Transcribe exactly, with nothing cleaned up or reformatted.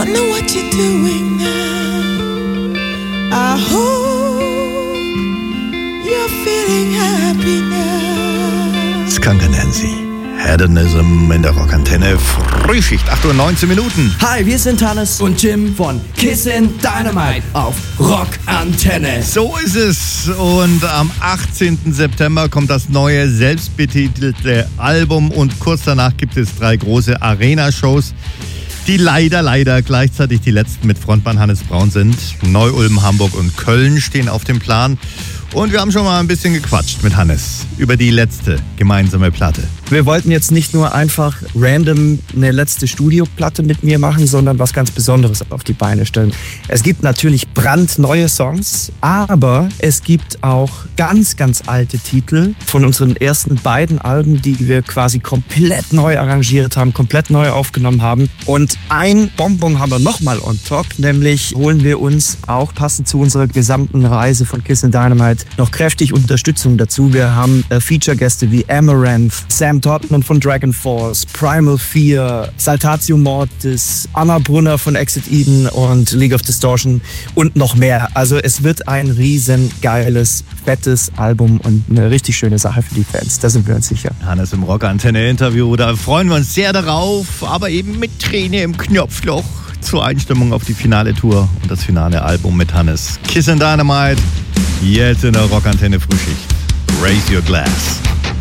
wonder what you're doing now. I hope you're feeling happy now. Skunk Anansie. Hedonism in der Rockantenne. Frühschicht, acht Uhr neunzehn Minuten. Hi, wir sind Hannes und Jim von Kissin' Dynamite auf Rockantenne. So ist es. Und am achtzehnten September kommt das neue, selbstbetitelte Album. Und kurz danach gibt es drei große Arena-Shows, die leider, leider gleichzeitig die letzten mit Frontmann Hannes Braun sind. Neu-Ulm, Hamburg und Köln stehen auf dem Plan. Und wir haben schon mal ein bisschen gequatscht mit Hannes über die letzte gemeinsame Platte. Wir wollten jetzt nicht nur einfach random eine letzte Studioplatte mit mir machen, sondern was ganz Besonderes auf die Beine stellen. Es gibt natürlich brandneue Songs, aber es gibt auch ganz, ganz alte Titel von unseren ersten beiden Alben, die wir quasi komplett neu arrangiert haben, komplett neu aufgenommen haben. Und ein Bonbon haben wir nochmal on top, nämlich holen wir uns auch passend zu unserer gesamten Reise von Kissin' Dynamite noch kräftig Unterstützung dazu. Wir haben äh, Feature-Gäste wie Amaranth, Sam Todman von Dragon Force, Primal Fear, Saltatio Mortis, Anna Brunner von Exit Eden und League of Distortion und noch mehr. Also es wird ein riesen geiles, fettes Album und eine richtig schöne Sache für die Fans. Da sind wir uns sicher. Hannes im Rockantenne-Interview, da freuen wir uns sehr darauf, aber eben mit Träne im Knopfloch zur Einstimmung auf die finale Tour und das finale Album mit Hannes. Kissin' Dynamite, jetzt in der Rockantenne Frühschicht. Raise your glass.